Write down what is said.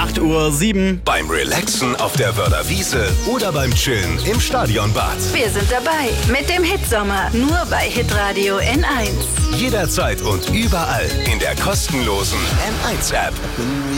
8:07 Uhr. Beim Relaxen auf der Wörder Wiese oder beim Chillen im Stadionbad. Wir sind dabei mit dem Hitsommer, nur bei Hitradio N1. Jederzeit und überall in der kostenlosen N1-App.